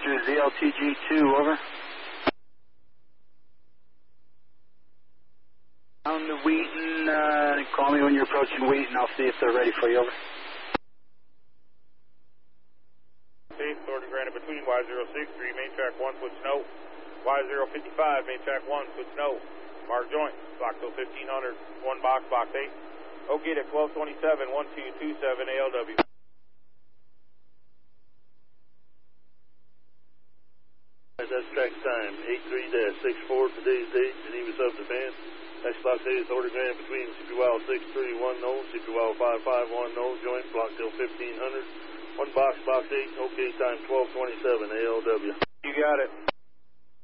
Roger, ZLTG2, over. Down to Wheaton, call me when you're approaching Wheaton, I'll see if they're ready for you, over. Safe, authority granted between Y063, main track 1, foot snow. Y055, main track 1, foot snow. Mark joint, block till 1500, 1 box, box 8. Okay, at 1227, 1227 ALW. That's track time, 83-64, today's date, Geneva Sub-Defense. Next block 8 is order granted between CPY 631 node, CPY 551 node, joint, block till 1500. 1 box, box 8, okay, time 1227 ALW. You got it.